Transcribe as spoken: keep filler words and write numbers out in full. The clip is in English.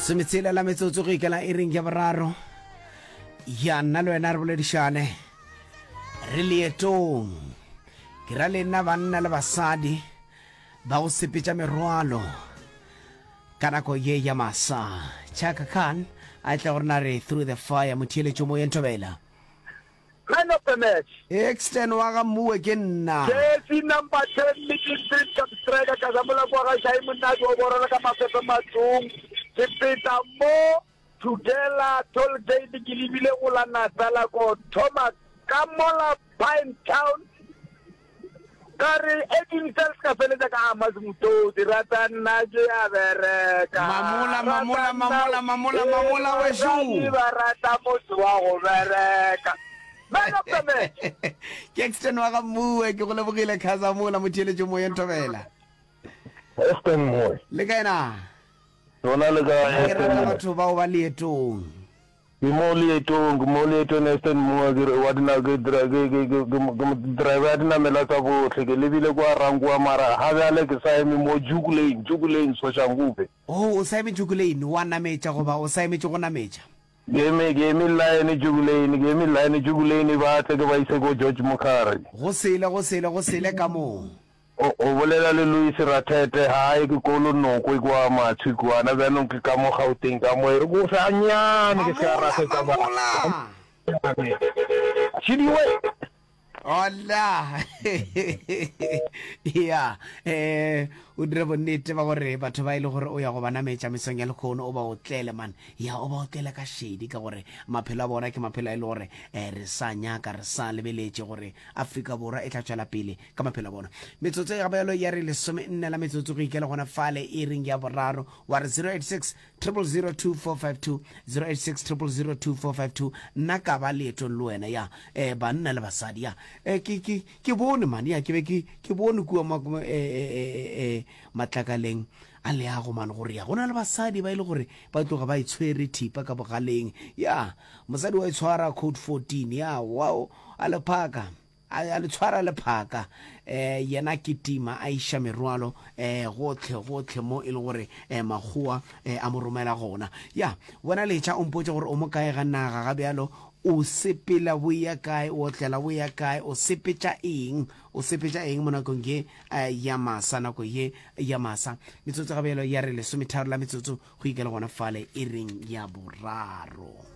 Sometsela la metsotso go ikela e reng ya boraro ya nna le wena re boledišane re leetong ke ra le nna banna le basadi ba go sepetša merwalo ka nako ye ya masa. Chaka Khan a tla gore na re through the fire motheeletšo mo yentobela Man of the match. extend wa ga mmue ke nna Jersey number ten, Mickey Street, Striker, Kazamula, Kwaga, Simon Nago, Borala, Mapepa, Matung, Jepita Mo, Tudela, Tolgate, Gilibile, Ulana, Talago, Thomas, Kamola, Pine Town, Kari, eighteen cells, Capeleta, Kamas, Muto, Tirata, Naja, Vereka, Mamula, mamula, mamula, mamula, mamula, weshu. Rata, Muswa, Vereka. Man of the match. ke extend wa ga mmue ke go lebogile Kazamula motheeletšo mo yentobela Eston Moy. le ka ena Rona le ka ke rata batho bao ba leetong Gimoli ito, gimoli ito na Eston Moy ke wa dina ke dra ke ke ke driver dina mela tsa botlhe ke lebile kwa rangwa mara ha bjale ke sa eme mo jukuleng jukuleng so shangupe. oh o sa eme jukuleng wa nametša goba o sa emetše go nametša Game game line jukuleng game line jukuleng ba tle ke ba ise go George Mokara. go sele go sele go sele ka moo O o bolela le Louis Ratete hae ke kolo noko kwa matshi kwa na bana ke ka mo Gauteng ka mo re go sa nyane ke sa rata ka ba. Chidiwe Hola. Ya eh o dire bonnete ba gore batho ba ile gore o ya go bana metša mesong ya lekgono o ba o tlele man ya o ba o tlele ka shedi ka gore maphelo a bona ke maphelo a ile gore eh re sa nyaka re sa lebeletše gore Afrika Borwa e tla tšwela pele ka maphelo a bona. Metsotso ya bayalo ya re lesome nne la metsotso go ikela gona fale e reng ya boraro wa re zero eight six zero zero zero two four five two zero eight six zero zero zero two four five two nna ka ba leetong le wena ya eh banna le basadi ya eh ke ke ke bone man ya ke be ke ke bone kua ma eh eh matlakaleng a le a go man gore ya gona le basadi ba ile gore ba tloga ba itshwere thipa ka bogaleng ya mosadi wa itshwara code fourteen ya wow a le phaka a le tshwara le phaka eh yena ke tima a isha merwalo eh gotlhe gotlhe mo ile gore eh magoa eh a mo romela gona ya bona le tša ompotse gore o mo kae ga naga ga bjalo o sepela boya kae o tlela boya kae o sepetša eng o sepetša eng mo nakong ye ya masa nako ye ya masa metsotso ga bjalo ya re lesometharo la metsotso go ikela gona fale e reng ya boraro.